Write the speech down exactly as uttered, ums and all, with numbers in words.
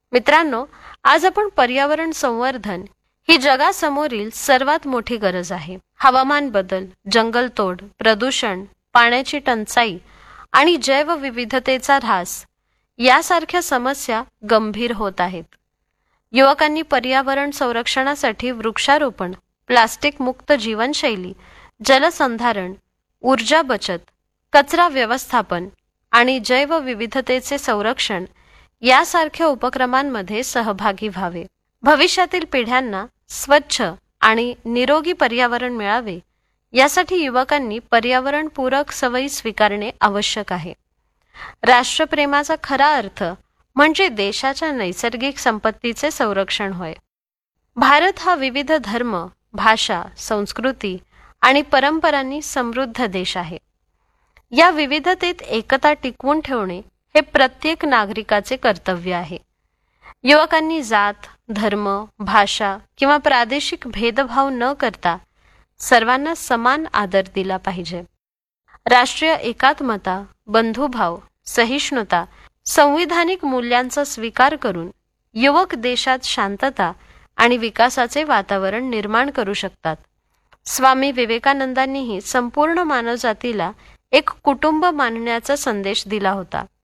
मित्रांनो, आज आपण पर्यावरण संवर्धन ही जगासमोरील सर्वात मोठी गरज आहे. हवामान बदल, जंगलतोड, प्रदूषण, पाण्याची टंचाई आणि जैवविविधतेचा ऱ्हास यासारख्या समस्या गंभीर होत आहेत. युवकांनी पर्यावरण संरक्षणासाठी वृक्षारोपण, प्लास्टिक मुक्त जीवनशैली, जलसंधारण, ऊर्जा बचत, कचरा व्यवस्थापन आणि जैवविविधतेचे संरक्षण यासारख्या उपक्रमांमध्ये सहभागी व्हावे. भविष्यातील पिढ्यांना स्वच्छ आणि निरोगी पर्यावरण मिळावे यासाठी युवकांनी पर्यावरणपूरक सवयी स्वीकारणे आवश्यक आहे. राष्ट्रप्रेमाचा खरा अर्थ म्हणजे देशाच्या नैसर्गिक संपत्तीचे संरक्षण होय. भारत हा विविध धर्म, भाषा, संस्कृती आणि परंपरांनी समृद्ध देश आहे. या विविधतेत एकता टिकवून ठेवणे हे प्रत्येक नागरिकाचे कर्तव्य आहे. युवकांनी जात, धर्म, भाषा किंवा प्रादेशिक भेदभाव न करता सर्वांना समान आदर दिला पाहिजे. राष्ट्रीय एकात्मता, बंधुभाव, सहिष्णुता, संविधानिक मूल्यांचा स्वीकार करून युवक देशात शांतता आणि विकासाचे वातावरण निर्माण करू शकतात. स्वामी विवेकानंदांनीही संपूर्ण मानवजातीला एक कुटुंब मानण्याचा संदेश दिला होता.